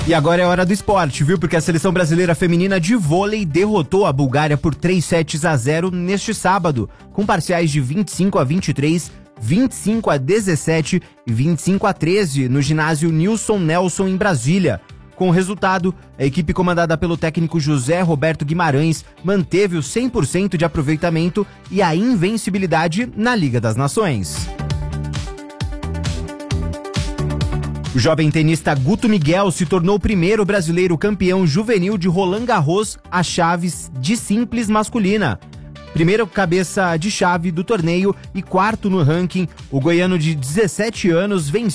E agora é hora do esporte, viu? Porque a seleção brasileira feminina de vôlei derrotou a Bulgária por 3-0 neste sábado, com parciais de 25-23, 25-17 e 25-13 no ginásio Nilson Nelson em Brasília. Com o resultado, a equipe comandada pelo técnico José Roberto Guimarães manteve o 100% de aproveitamento e a invencibilidade na Liga das Nações. O jovem tenista Guto Miguel se tornou o primeiro brasileiro campeão juvenil de Roland Garros a chaves de simples masculina. Primeiro cabeça de chave do torneio e quarto no ranking, o goiano de 17 anos venceu